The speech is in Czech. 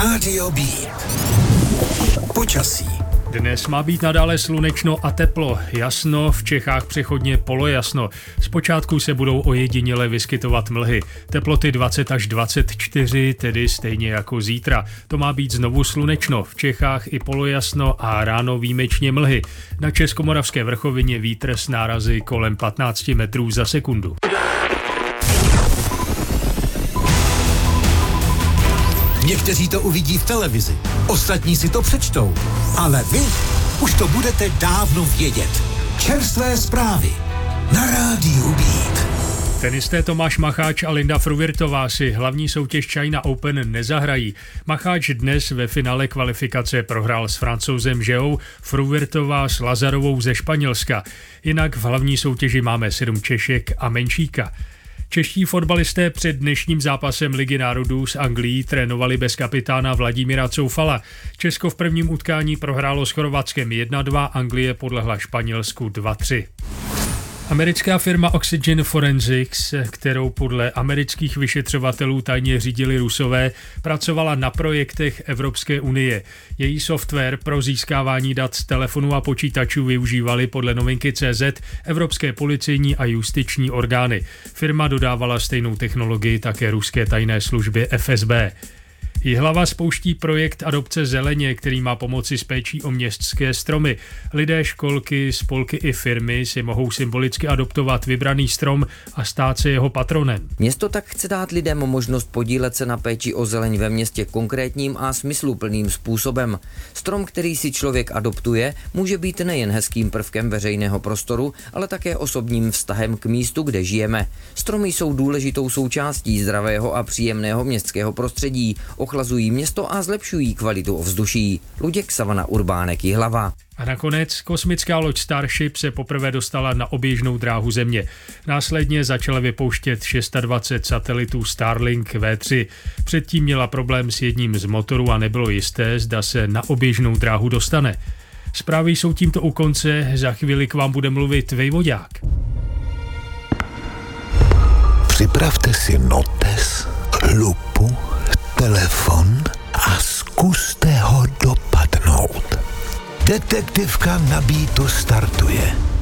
Rádio B. Počasí. Dnes má být nadále slunečno a teplo. Jasno, v Čechách přechodně polojasno. Zpočátku se budou ojediněle vyskytovat mlhy. Teploty 20 až 24, tedy stejně jako zítra. To má být znovu slunečno, v Čechách i polojasno a ráno výjimečně mlhy. Na Českomoravské vrchovině vítr s nárazy kolem 15 metrů za sekundu. Někteří to uvidí v televizi, ostatní si to přečtou, ale vy už to budete dávno vědět. Čerstvé zprávy na Rádiu Beat. Tenisté Tomáš Macháč a Linda Fruvirtová si hlavní soutěž China Open nezahrají. Macháč dnes ve finále kvalifikace prohrál s Francouzem Žeou, Fruvirtová s Lazarovou ze Španělska. Jinak v hlavní soutěži máme 7 Češek a Menšíka. Čeští fotbalisté před dnešním zápasem Ligy národů s Anglií trénovali bez kapitána Vladimíra Coufala. Česko v prvním utkání prohrálo s Chorvatskem 1-2, Anglie podlehla Španělsku 2-3. Americká firma Oxygen Forensics, kterou podle amerických vyšetřovatelů tajně řídili Rusové, pracovala na projektech Evropské unie. Její software pro získávání dat z telefonů a počítačů využívali podle Novinky.cz evropské policejní a justiční orgány. Firma dodávala stejnou technologii také ruské tajné službě FSB. Jihlava spouští projekt adopce zeleně, který má pomoci s péčí o městské stromy. Lidé, školky, spolky i firmy si mohou symbolicky adoptovat vybraný strom a stát se jeho patronem. Město tak chce dát lidem možnost podílet se na péči o zeleň ve městě konkrétním a smysluplným způsobem. Strom, který si člověk adoptuje, může být nejen hezkým prvkem veřejného prostoru, ale také osobním vztahem k místu, kde žijeme. Stromy jsou důležitou součástí zdravého a příjemného městského prostředí, ochlazují město a zlepšují kvalitu ovzduší. Luděk Savana Urbánek Jihlava. A nakonec kosmická loď Starship se poprvé dostala na oběžnou dráhu Země. Následně začala vypouštět 26 satelitů Starlink V3. Předtím měla problém s jedním z motorů a nebylo jisté, zda se na oběžnou dráhu dostane. Zprávy jsou tímto u konce, za chvíli k vám bude mluvit Vejvodák. Připravte si notes, lupu, telefon a zkuste ho dopadnout. Detektivka na Beatu startuje.